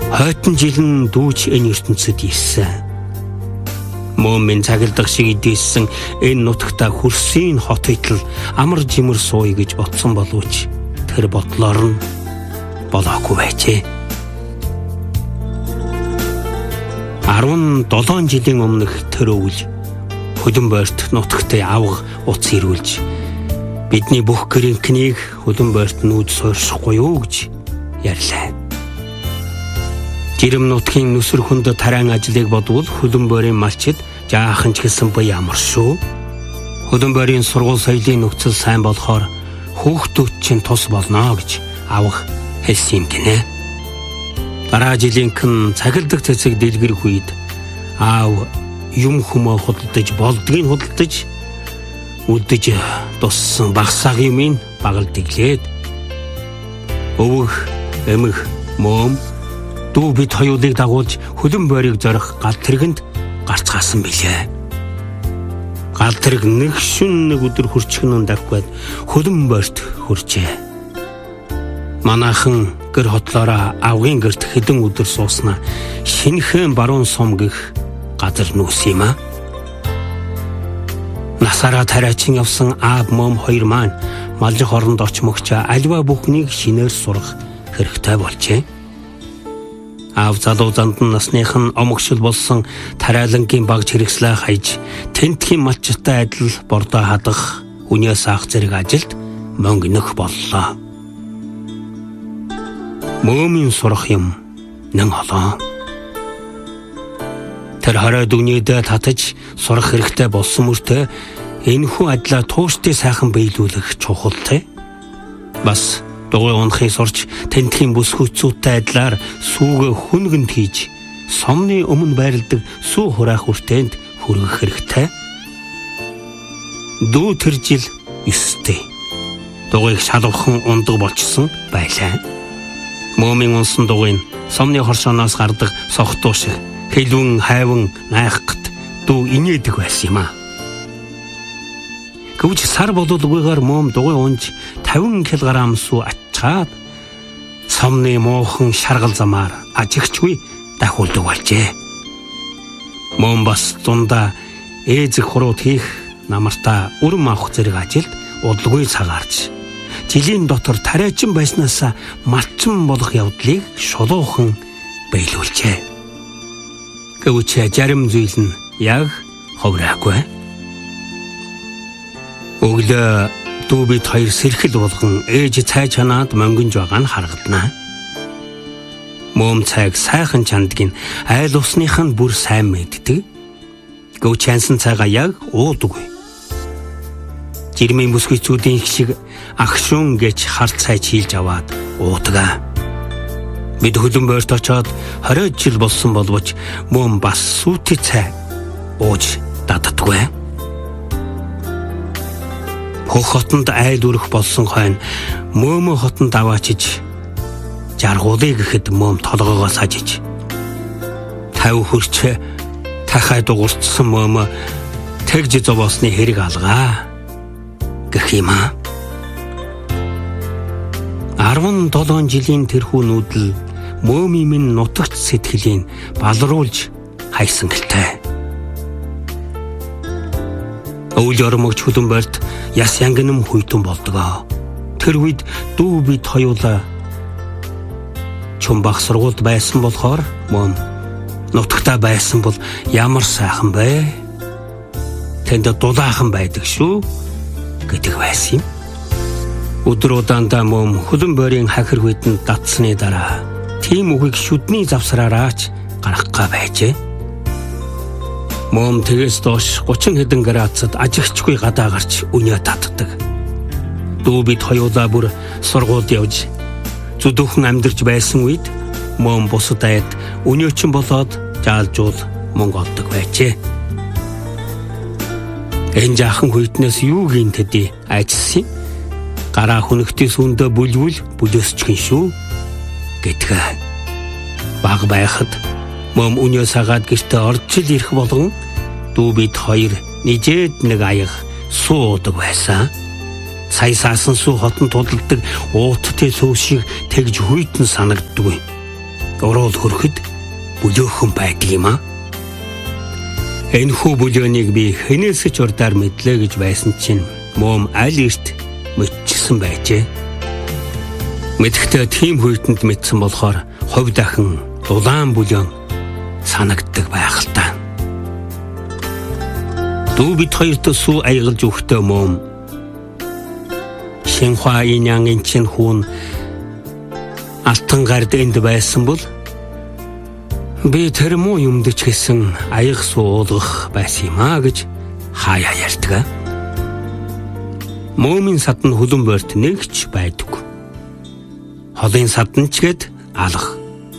Хойтон жилэн дүүч энэ ертөнцид ирсэн. Мөмийн цагилдах шиг идээсэн энэ нутагта хөрсийн хот идэл амар жимэр сууя гэж бодсон боловч тэр бодлоор нь болоогүй байжээ. 17 жилийн өмнөх тэр өвөл хөлбөмбөөрт нутагтаа авга утас ирүүлж бидний бүх гэрэнкнийг хөлбөмбөөрт нүүд сууршихгүй юу гэж ярьлаа. Жирэм нутгийн нүсэр хүнд тараан ажлыг бодвол хөлбөмбөөрийн малчид жаахан ч гэсэн бо ямар шүү. Хөлбөмбөөрийн сургууль соёлын нөхцөл сайн болохоор хүүхдүүд чинь тус болно гэж авах хэлсэн юм гинэ. Дараа жилийнхэн цагилдах цэцэг дэлгэрэх үед аав юм хүмөө худалдаж болдгийг худалдаж үлдэж туссан багсаг юмыг багалдэглээд өвөх эмх мөм дүү бид хоёулыг дагуулж хөлбөмбөөрийг зорих гал тэргэнд гарцгаасан билээ. Гал тэрэг нэг шүн нэг өдөр хурцгнын давхад хөлбөмбөөрт хүрчээ. Манайхан гэр хотлоороо авгийн гэрт хэдэн өдөр сууснаа шинхэн баруун сум гэх газар нүүс юм а. Насаараа тариачин явсан аав мом хоёр маань малжих оронд очмогч альва бүхнийг шинээр сурах хэрэгтэй болжээ. Аав залуу зандан насных нь омогшил болсон тариалангийн багж хэрэгслээ хайж тентхийн малчтай адил бордоо хадах үнээ саах зэрэг ажилд мөнгө нөх боллоо. Мөмийн сурах юм нэн холоо. Тэр хараа дүнийдээ татаж сурах хэрэгтэй болсон мөртөө энэхүү адлаа тууштай сайхан биелүүлэх чухалтай. Бас дугуй унахыг сурч тентхийн бүс хүчзүүтэй адлаар сүүгээ хүнгэнт хийж сомны өмнө байрладаг сүү хураах үртэнд хүргэх хэрэгтэй. Дүү тэр жил 9-тэй. Дугуйг шалгахын ундаг болчихсон байлаа. Мөмийн унсан дугуйн сомны хоршооноос гардаг согтуу шиг хэлвэн хайван найхгат дүү инээдэг байсан юм а. Гэвч сар болуулгүйгээр мөм дугуй унж 50 кг сүү ачаад сомны муухан шаргал замаар ажигчгүй дахиулдаг болжээ. Мөм бас зундаа ээзэг хурууд хийх намартаа өрөм авах зэрэг ажилд удалгүй цагаарч жилийн дотор тариачин байснаас малчин болох явдлыг шулуухан биелүүлжээ. Гэвч зарим зүйл нь яг ховраагүй. Өглөө дүү бид хоёр сэрхэл болгон ээж цай чанаад мөнгөнж байгаа нь харагдана. Мөм цайг сайхан чандгийг айл усных нь бүр сайн мэддэг. Гэвч чансан цайгаа яг уудаггүй. Жирмийн бүсгүйцүүдийн их шиг агшуун гэж харт цай чийлж аваад уудаг. Бид хөлбөмбөөрт очоод 20 жил болсон боловч мөн бас сүйтэй цай ууж даддаггүй. Хөх хотонд айл үрэх болсон хойно мөөмө хотонд аваачиж жаргуулъя гэхэд мөм толгоогоо сажиж 50 хөрч тахай дуурцсан мөөмө тэгж зовоосны хэрэг алгаа гэх юм аа. 17 жилийн тэрхүү нүүдэл мөөмийн минь нутагт сэтгэлийн балруулж хайсан гэлтэй. Өвл ормогч хөлбөмбөрт яс янгинам хүйтэн болдгоо. Тэр үед дүү бид хоёулаа чумбах сургуульд байсан болохоор мөн нутагтаа байсан бол ямар сайхан бэ? Тэнд дулаахан байдаг шүү гэдэг байсан юм. Өдөр удаандаа мөн хөлбөмбөрийн хахир хүйтэн датсны дараа тийм үгийг шүдний завсраараач гаргахгаа байжээ. Мөн тэгээс доош 30 хэдэн градусад ажигчгүй гадаа гарч үнэ татдаг. Дүү бид хоёулаа бүр сургуульд явж зүдүүхэн амьдарч байсан үед мөн бусад айд үнэчин болоод жаалжуул мөнгө олдог байжээ. Энэ жаахан хүйтнээс юу гин тэдий айчсан. Гараа хүнэгтээс үндэ бүлвүл бүлөөсчихэн шүү гэдгээ. Баг байхад мөн үнэ сагаад гэртээ орж ил ирэх болгон дүү бид хоёр нижээд нэг аяг суудаг байсан. Сая саасан сүү хотон тулдаг ууттай сүү шиг тэгж хүйтэн санагддаггүй. уруул хөрөхөд бүлөөхөн байдаг юм аа. Энэхүү бүлөөнийг би хэнээс ч урдаар мэдлээ гэж байсан чинь мөм аль эрт мэдчихсэн байжээ. Мэдхдээ тийм хүйтэнд мэдсэн болохоор хувь дахин дулаан бүлээн санагддаг байх л та. Дүү бид хоёрт суу аягалж өгтөө мөм Шинхуа инянгийн чин хүн алтан гард энд байсан бол би тэр муу юмд ч гэсэн аяг суулгах байсан юм аа гэж хаяа ярьдаг. Мөмийн садан хөлөн борт нэгч байдаг. Холын садан ч гэд алах.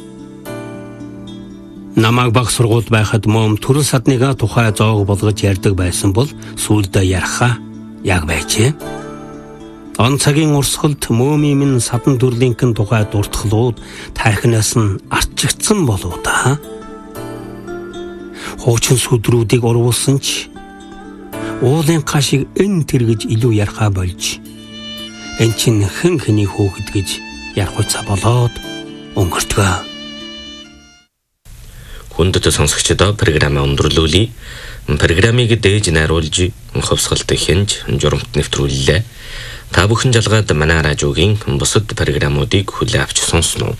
Намайг баг сургуульд байхад мөм төрөн садныгаа тухай зоог болгож ярьдаг байсан бол сүүлдээ ярахаа яг байжээ. Он цагийн урсгалд мөмийн минь садан төрлийнхэн тухай дуртгалууд тархинаас нь арчигдсан болов да. Хуучин сүдрүүдийг урвуулсан ч уулын кашиг эн тэргэж илүү ярахаа болж эн чин хэн хэний хөөхд гэж ярахуйцаа болоод өнгөртгөө. Хүндэт сонсогчдоо программаа өндөрлүүлье. Программыг дээж найруулж хөвсгөлт хянж журамт нэвтрүүллээ. Та бүхэн жалгаад манай радиогийн бусад программуудыг хүлээн авч сонсноо.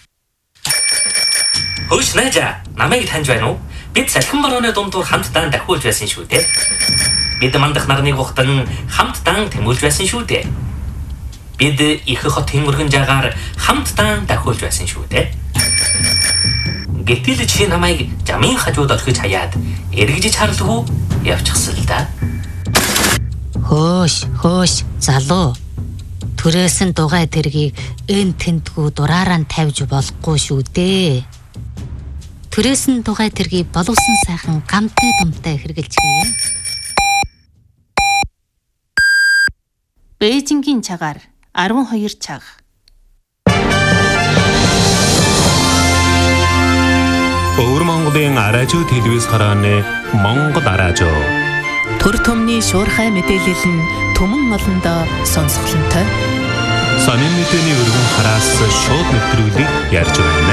Хөөш найзаа, намайг таньж байна уу? Бид салхин барууны дундуур хамтдаа дахиулж байсан шүү дээ. Бид мандах нарны гухтан хамтдаа тэмүүлж байсан шүү дээ. Бид их хотын өргөн жагаар хамтдаа дахиулж байсан шүү дээ. Гэтэл чи намайг жамын хажууд орхиж хаяад эргэж харлгүй явчихсан л да. Хөөш залуу. Түрээсэн дугай тэргийг эн тэндгүү дураараа тавьж болохгүй шүү дээ. Түрээсэн дугай тэргийг боловсон сайхан гамтай думтай хэрэгэлцгээе. Бээжингийн цагаар 12 цаг. Өвөр Монголын радио телевиз харааны Монгол радио. Төр төмний шуурхай мэдээлэл нь түмэн олондоо сонсголонтой. Сонин мэдээний өргөн хараас шууд нэвтрүүлгийг ярьж байна.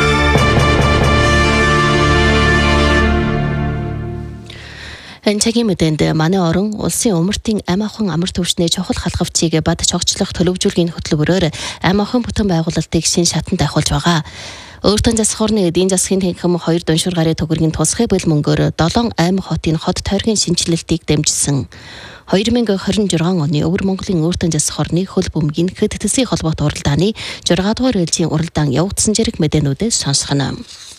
Энэ цагийн мэдээнд манай орон улсын умартын ам ахуйн амар төвчний чухал халхавчийг бад чогцлох төлөвлөгийн хөтөлбөрөөр ам ахуйн бүтэн байгуулалтыг шин шатанд ахуулж байгаа. Өөртөө засах орны эдийн засгийн тэнхим 2 дуншуур гарын төгрөгийн тусгай бэл мөнгөөр 7 аймаг хотын хот тойргийн шинжилэлтийг дэмжсэн. 2026 оны Өвөр Монголын өөртөө засах орны хөл бөмбөгийн хэд төслийн холбоот уралдааны 6 дугаар ээлжийн уралдаан явагдсан зэрэг мэдээнүүдээс сонсгоно.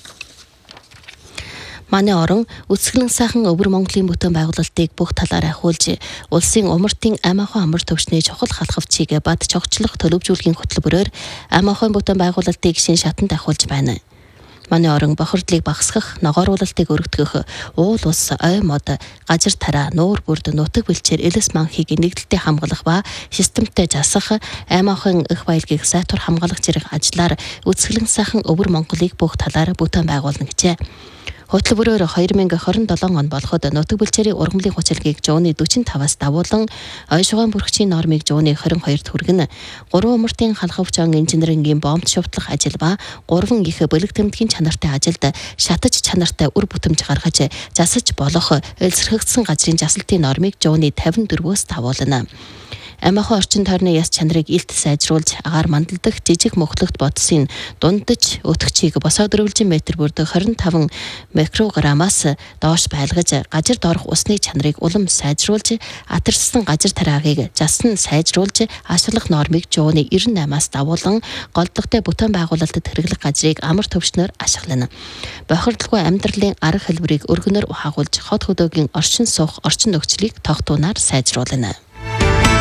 Манай орон үсгэлэн сайхан Өвөр Монголын бүтэн байгуулалтыг бүх талаар ахиулж, улсын умартын ам ахуйн амар төвчний чухал халхавчийг бад чогцлох төлөвлөгийн хөтөлбөрөөр ам ахуйн бүтэн байгуулалтыг шин шатанд ахиулж байна. Манай орон бохирдлыг багасгах, ногооруулалтыг өргөдгөх, уул ус, ой мод, газар тараа, нуур бүрд, нутаг бэлчээр элэс манхийг нэгдэлтэй хамгаалах ба системтэй засах, ам ахуйн эх баялагийг сайтар хамгаалах зэрэг ажлаар үсгэлэн сайхан Өвөр Монголыг бүх талаар бүтэн байгуулна гэжээ. Хөтөлбөрөөр 2027 он болоход нутаг бэлчээрийн ургамлын хүчилгээг жууны 45-аас давуулан, ой шугаан бүрхчийн нормыг жууны 22-т хүргэн, 3 умартын халхавчаан инженерингийн бомб шувтлах ажил ба 3 их бэлэг тэмдгийн чанартай ажилд шатаж чанартай үр бүтэмж гаргаж, засаж болох элсэрхэгдсэн газрын засалтын нормыг жууны 54-өөс давуулна. Ам ахуйн орчин тойрны яс чанарыг илт сайжруулж, агаар мандалдах жижиг мөхлөгт бодсын дундаж өтгчийг босоод 4 метр бүрд 25 микрограммаас доош байлгаж, газар доорх усны чанарыг улам сайжруулж, атарсан газар тараагийг жасан сайжруулж, ашиглах нормыг жууны 98-аас давуулан, голдлоготой бүтэн байгуулалтад хэрэглэх газрыг амар төвчнөр ашиглана. Бохирдолгүй амьдралын арга хэлбэрийг өргөнөөр ухаагуулж, хот хөдөөгийн орчин суух орчин нөхцөлийг тогтуунаар сайжруулна.